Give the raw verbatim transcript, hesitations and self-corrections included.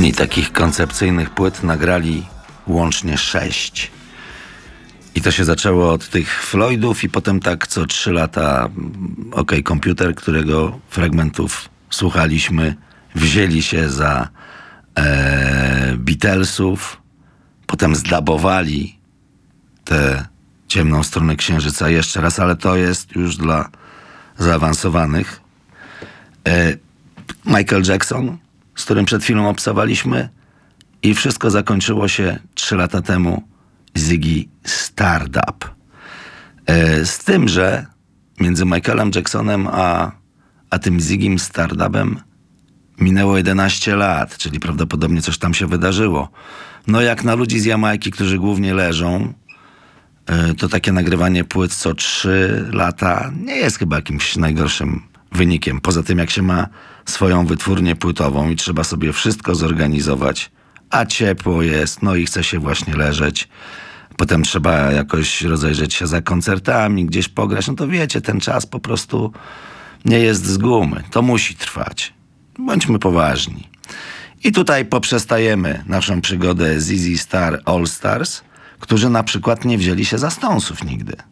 Oni takich koncepcyjnych płyt nagrali łącznie sześć. I to się zaczęło od tych Floydów i potem tak co trzy lata OK Computer, którego fragmentów słuchaliśmy, wzięli się za e, Beatlesów, potem zdabowali tę ciemną stronę Księżyca jeszcze raz, ale to jest już dla zaawansowanych. E, Michael Jackson, z którym przed chwilą obsowaliśmy, i wszystko zakończyło się trzy lata temu Ziggy Stardust. E, z tym, że między Michaelem Jacksonem a, a tym Ziggym Stardustem minęło jedenaście lat, czyli prawdopodobnie coś tam się wydarzyło. No jak na ludzi z Jamajki, którzy głównie leżą, e, to takie nagrywanie płyt co trzy lata nie jest chyba jakimś najgorszym wynikiem. Poza tym, jak się ma swoją wytwórnię płytową i trzeba sobie wszystko zorganizować, a ciepło jest, no i chce się właśnie leżeć. Potem trzeba jakoś rozejrzeć się za koncertami, gdzieś pograć. No to wiecie, ten czas po prostu nie jest z gumy. To musi trwać. Bądźmy poważni. I tutaj poprzestajemy naszą przygodę z Ziggy Star All Stars, którzy na przykład nie wzięli się za Stonesów nigdy.